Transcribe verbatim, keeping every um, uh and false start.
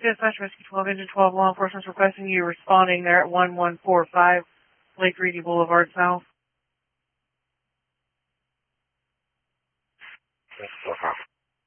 Dispatch, Rescue twelve, Engine twelve, law enforcement's requesting you responding there at one one four five Lake Reedy Boulevard South. Yes, no problem.